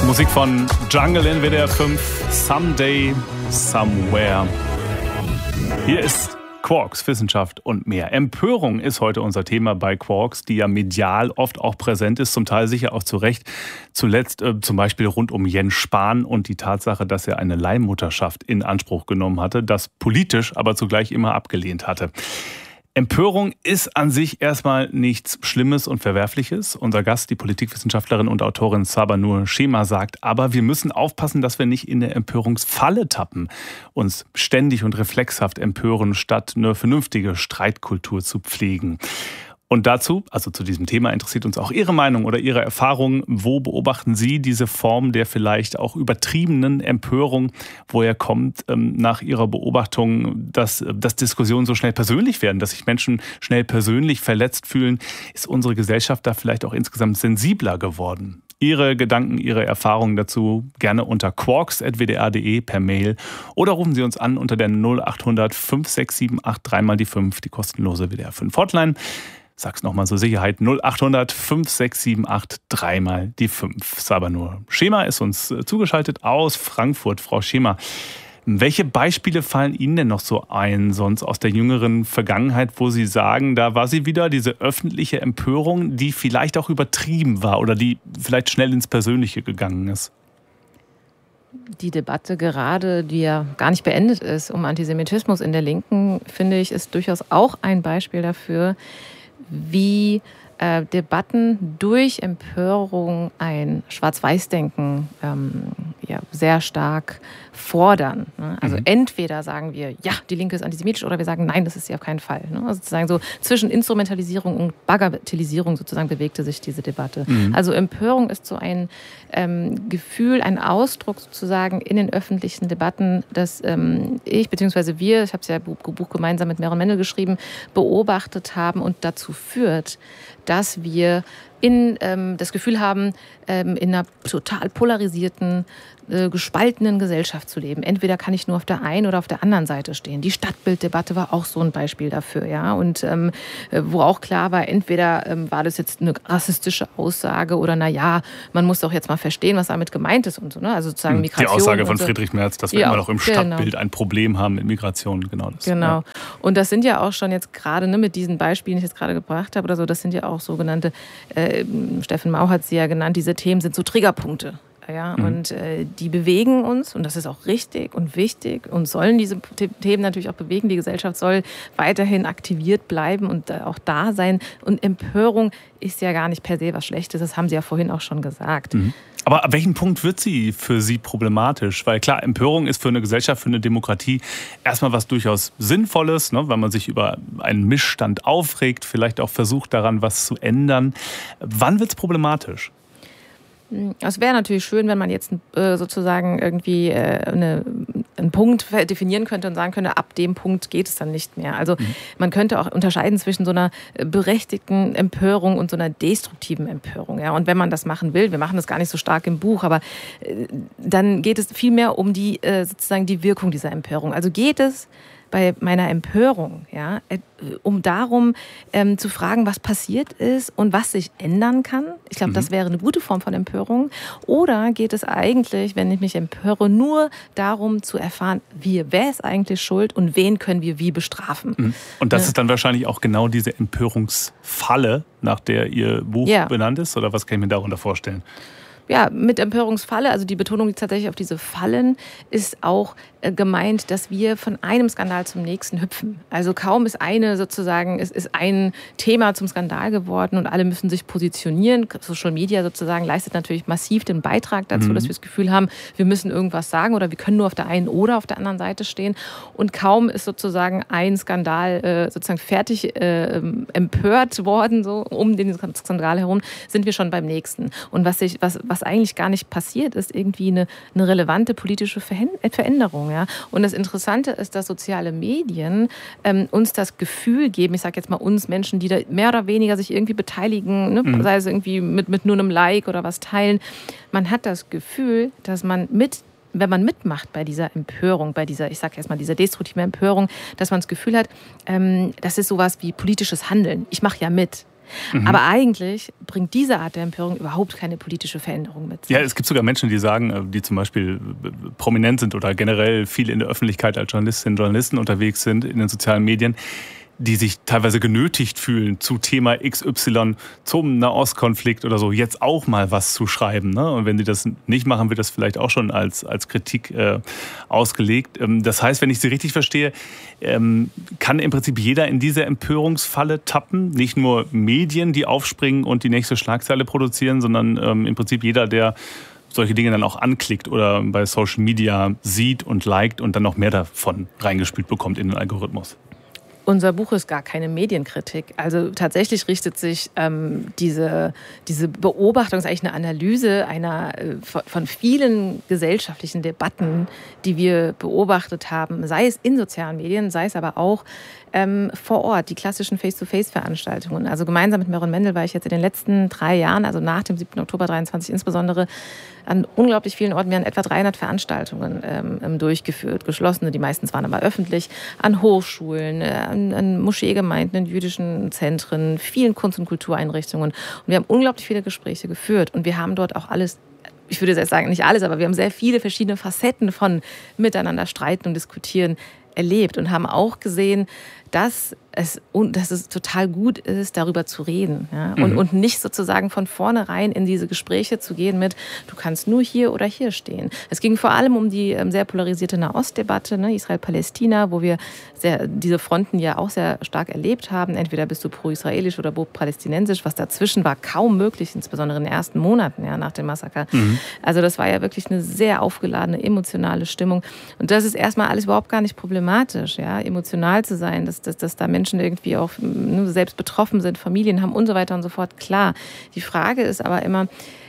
Musik von Jungle in WDR 5, Someday, Somewhere. Hier ist Quarks, Wissenschaft und mehr. Empörung ist heute unser Thema bei Quarks, die ja medial oft auch präsent ist, zum Teil sicher auch zu Recht. Zuletzt zum Beispiel rund um Jens Spahn und die Tatsache, dass er eine Leihmutterschaft in Anspruch genommen hatte, das politisch aber zugleich immer abgelehnt hatte. Empörung ist an sich erstmal nichts Schlimmes und Verwerfliches. Unser Gast, die Politikwissenschaftlerin und Autorin Sabanur Shema, sagt, aber wir müssen aufpassen, dass wir nicht in eine Empörungsfalle tappen, uns ständig und reflexhaft empören, statt eine vernünftige Streitkultur zu pflegen. Und dazu, also zu diesem Thema, interessiert uns auch Ihre Meinung oder Ihre Erfahrung. Wo beobachten Sie diese Form der vielleicht auch übertriebenen Empörung? Woher kommt nach Ihrer Beobachtung, dass Diskussionen so schnell persönlich werden, dass sich Menschen schnell persönlich verletzt fühlen? Ist unsere Gesellschaft da vielleicht auch insgesamt sensibler geworden? Ihre Gedanken, Ihre Erfahrungen dazu gerne unter quarks@wdr.de per Mail oder rufen Sie uns an unter der 0800 5678 3x5, die kostenlose WDR 5 Hotline. Sag's nochmal zur Sicherheit, 0800 5678 3x5. Sabanur Shema ist uns zugeschaltet aus Frankfurt. Frau Shema, welche Beispiele fallen Ihnen denn noch so ein, sonst aus der jüngeren Vergangenheit, wo Sie sagen, da war sie wieder, diese öffentliche Empörung, die vielleicht auch übertrieben war oder die vielleicht schnell ins Persönliche gegangen ist? Die Debatte gerade, die ja gar nicht beendet ist, um Antisemitismus in der Linken, finde ich, ist durchaus auch ein Beispiel dafür, wie Debatten durch Empörung ein Schwarz-Weiß-Denken sehr stark fordern. Also entweder sagen wir, ja, die Linke ist antisemitisch, oder wir sagen, nein, das ist sie auf keinen Fall. Also sozusagen so zwischen Instrumentalisierung und Bagatellisierung sozusagen bewegte sich diese Debatte. Also Empörung ist so ein Gefühl, ein Ausdruck sozusagen in den öffentlichen Debatten, dass ich bzw. wir, ich habe es ja Buch gemeinsam mit Meron Mendel geschrieben, beobachtet haben und dazu führt, dass wir das Gefühl haben, in einer total polarisierten, gespaltenen Gesellschaft zu leben. Entweder kann ich nur auf der einen oder auf der anderen Seite stehen. Die Stadtbilddebatte war auch so ein Beispiel dafür, ja. Und wo auch klar war, entweder war das jetzt eine rassistische Aussage oder man muss doch jetzt mal verstehen, was damit gemeint ist und so, ne? Also sozusagen Migration. Die Aussage von Friedrich Merz, dass wir immer noch im Stadtbild ein Problem haben mit Migration, genau das. Genau. Ja. Und das sind ja auch schon jetzt gerade mit diesen Beispielen, die ich jetzt gerade gebracht habe oder so, das sind ja auch sogenannte, Steffen Mau hat sie ja genannt, diese Themen sind so Triggerpunkte. Ja, und die bewegen uns, und das ist auch richtig und wichtig und sollen diese Themen natürlich auch bewegen. Die Gesellschaft soll weiterhin aktiviert bleiben und auch da sein. Und Empörung ist ja gar nicht per se was Schlechtes, das haben Sie ja vorhin auch schon gesagt. Aber ab welchem Punkt wird sie für Sie problematisch? Weil klar, Empörung ist für eine Gesellschaft, für eine Demokratie erstmal was durchaus Sinnvolles, ne? Wenn man sich über einen Missstand aufregt, vielleicht auch versucht daran was zu ändern. Wann wird es problematisch? Es wäre natürlich schön, wenn man jetzt sozusagen irgendwie einen Punkt definieren könnte und sagen könnte, ab dem Punkt geht es dann nicht mehr. Also man könnte auch unterscheiden zwischen so einer berechtigten Empörung und so einer destruktiven Empörung. Ja? Und wenn man das machen will, wir machen das gar nicht so stark im Buch, aber dann geht es vielmehr um sozusagen die Wirkung dieser Empörung. Also geht es bei meiner Empörung, ja, um darum zu fragen, was passiert ist und was sich ändern kann. Ich glaube, das wäre eine gute Form von Empörung. Oder geht es eigentlich, wenn ich mich empöre, nur darum zu erfahren, wer ist eigentlich schuld und wen können wir wie bestrafen. Und das ist dann wahrscheinlich auch genau diese Empörungsfalle, nach der Ihr Buch benannt ist? Oder was kann ich mir darunter vorstellen? Ja, mit Empörungsfalle, also die Betonung liegt tatsächlich auf diese Fallen, ist auch gemeint, dass wir von einem Skandal zum nächsten hüpfen. Also kaum ist ist ein Thema zum Skandal geworden und alle müssen sich positionieren. Social Media sozusagen leistet natürlich massiv den Beitrag dazu, dass wir das Gefühl haben, wir müssen irgendwas sagen oder wir können nur auf der einen oder auf der anderen Seite stehen. Und kaum ist sozusagen ein Skandal sozusagen fertig empört worden, so um den Skandal herum, sind wir schon beim nächsten. Und was eigentlich gar nicht passiert, ist irgendwie eine relevante politische Veränderung. Ja? Und das Interessante ist, dass soziale Medien uns das Gefühl geben, ich sage jetzt mal uns Menschen, die da mehr oder weniger sich irgendwie beteiligen, ne? Sei es irgendwie mit nur einem Like oder was teilen. Man hat das Gefühl, dass man wenn man mitmacht bei dieser Empörung, bei dieser, ich sage jetzt mal, dieser destruktiven Empörung, dass man das Gefühl hat, das ist sowas wie politisches Handeln. Ich mache ja mit. Aber eigentlich bringt diese Art der Empörung überhaupt keine politische Veränderung mit sich. Ja, es gibt sogar Menschen, die sagen, die zum Beispiel prominent sind oder generell viel in der Öffentlichkeit als Journalistinnen und Journalisten unterwegs sind in den sozialen Medien, die sich teilweise genötigt fühlen, zu Thema XY, zum Nahostkonflikt oder so, jetzt auch mal was zu schreiben. Ne? Und wenn sie das nicht machen, wird das vielleicht auch schon als Kritik ausgelegt. Das heißt, wenn ich Sie richtig verstehe, kann im Prinzip jeder in diese Empörungsfalle tappen. Nicht nur Medien, die aufspringen und die nächste Schlagzeile produzieren, sondern im Prinzip jeder, der solche Dinge dann auch anklickt oder bei Social Media sieht und liked und dann noch mehr davon reingespült bekommt in den Algorithmus. Unser Buch ist gar keine Medienkritik. Also tatsächlich richtet sich diese Beobachtung, ist eigentlich eine Analyse von vielen gesellschaftlichen Debatten, die wir beobachtet haben, sei es in sozialen Medien, sei es aber auch vor Ort, die klassischen Face-to-Face-Veranstaltungen. Also gemeinsam mit Maren Mendel war ich jetzt in den letzten 3 Jahren, also nach dem 7. Oktober 23 insbesondere, an unglaublich vielen Orten. Wir haben etwa 300 Veranstaltungen durchgeführt, geschlossene, die meistens waren aber öffentlich, an Hochschulen, an Moscheegemeinden, in jüdischen Zentren, vielen Kunst- und Kultureinrichtungen. Und wir haben unglaublich viele Gespräche geführt und wir haben dort auch alles, ich würde jetzt sagen, nicht alles, aber wir haben sehr viele verschiedene Facetten von miteinander streiten und diskutieren erlebt und haben auch gesehen, dass es total gut ist, darüber zu reden. Ja? Und nicht sozusagen von vornherein in diese Gespräche zu gehen mit, du kannst nur hier oder hier stehen. Es ging vor allem um die sehr polarisierte Nahostdebatte, ne? Israel-Palästina, wo wir diese Fronten ja auch sehr stark erlebt haben. Entweder bist du pro-israelisch oder pro-palästinensisch. Was dazwischen war kaum möglich, insbesondere in den ersten Monaten nach dem Massaker. Also das war ja wirklich eine sehr aufgeladene, emotionale Stimmung. Und das ist erstmal alles überhaupt gar nicht problematisch, ja? Emotional zu sein, dass da Menschen irgendwie auch selbst betroffen sind, Familien haben und so weiter und so fort. Klar, die Frage ist aber immer,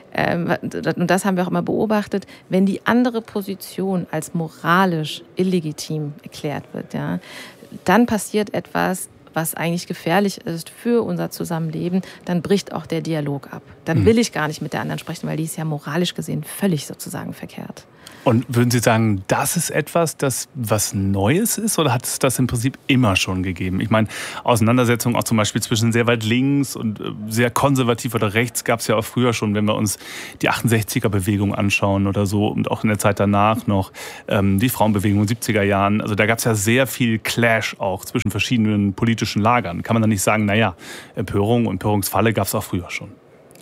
und das haben wir auch immer beobachtet, wenn die andere Position als moralisch illegitim erklärt wird, ja, dann passiert etwas, was eigentlich gefährlich ist für unser Zusammenleben, dann bricht auch der Dialog ab. Dann will ich gar nicht mit der anderen sprechen, weil die ist ja moralisch gesehen völlig sozusagen verkehrt. Und würden Sie sagen, das ist etwas, das was Neues ist oder hat es das im Prinzip immer schon gegeben? Ich meine, Auseinandersetzungen auch zum Beispiel zwischen sehr weit links und sehr konservativ oder rechts gab es ja auch früher schon, wenn wir uns die 68er-Bewegung anschauen oder so und auch in der Zeit danach noch die Frauenbewegung in den 70er Jahren. Also da gab es ja sehr viel Clash auch zwischen verschiedenen politischen Lagern. Kann man dann nicht sagen, naja, Empörung und Empörungsfalle gab es auch früher schon?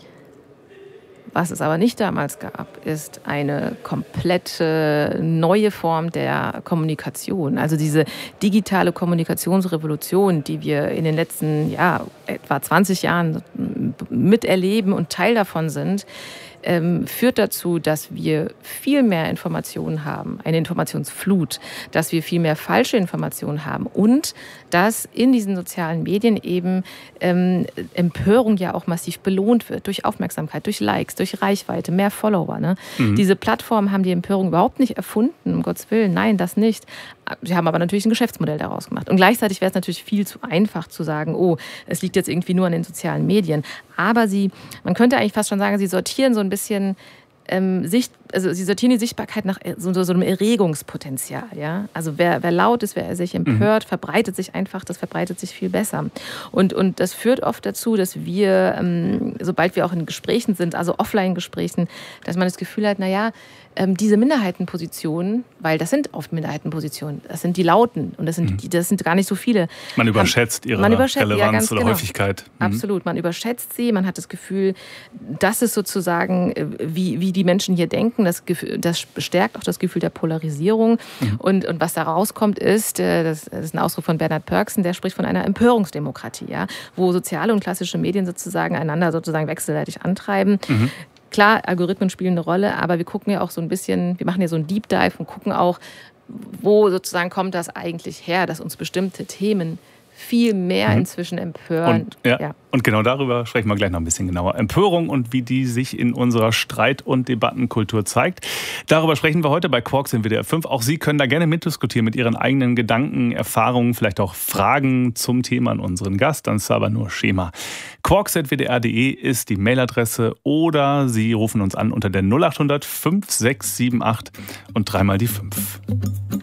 Was es aber nicht damals gab, ist eine komplette neue Form der Kommunikation. Also diese digitale Kommunikationsrevolution, die wir in den letzten etwa 20 Jahren miterleben und Teil davon sind, führt dazu, dass wir viel mehr Informationen haben, eine Informationsflut, dass wir viel mehr falsche Informationen haben und dass in diesen sozialen Medien eben Empörung ja auch massiv belohnt wird durch Aufmerksamkeit, durch Likes, durch Reichweite, mehr Follower. Ne? Diese Plattformen haben die Empörung überhaupt nicht erfunden, um Gottes Willen, nein, das nicht. Sie haben aber natürlich ein Geschäftsmodell daraus gemacht. Und gleichzeitig wäre es natürlich viel zu einfach zu sagen, oh, es liegt jetzt irgendwie nur an den sozialen Medien. Aber man könnte eigentlich fast schon sagen, sie sortieren so ein bisschen sie sortieren die Sichtbarkeit nach so einem Erregungspotenzial. Ja? Also wer laut ist, wer sich empört, verbreitet sich einfach, das verbreitet sich viel besser. Und das führt oft dazu, dass wir, sobald wir auch in Gesprächen sind, also Offline-Gesprächen, dass man das Gefühl hat, diese Minderheitenpositionen, weil das sind oft Minderheitenpositionen, das sind die Lauten und das sind gar nicht so viele. Man überschätzt ihre Relevanz oder Häufigkeit. Absolut, man überschätzt sie, man hat das Gefühl, das ist sozusagen, wie die Menschen hier denken, das bestärkt auch das Gefühl der Polarisierung. Und was da rauskommt ist, das ist ein Ausdruck von Bernhard Pörksen, der spricht von einer Empörungsdemokratie, ja, wo soziale und klassische Medien sozusagen einander sozusagen wechselseitig antreiben. Klar, Algorithmen spielen eine Rolle, aber wir gucken ja auch so ein bisschen, wir machen ja so einen Deep Dive und gucken auch, wo sozusagen kommt das eigentlich her, dass uns bestimmte Themen viel mehr inzwischen empören. Und genau darüber sprechen wir gleich noch ein bisschen genauer. Empörung und wie die sich in unserer Streit- und Debattenkultur zeigt. Darüber sprechen wir heute bei Quarks in WDR 5. Auch Sie können da gerne mitdiskutieren mit Ihren eigenen Gedanken, Erfahrungen, vielleicht auch Fragen zum Thema an unseren Gast. Dann ist aber nur Schema. quarks@wdr.de ist die Mailadresse oder Sie rufen uns an unter der 0800 5678 und dreimal die 5.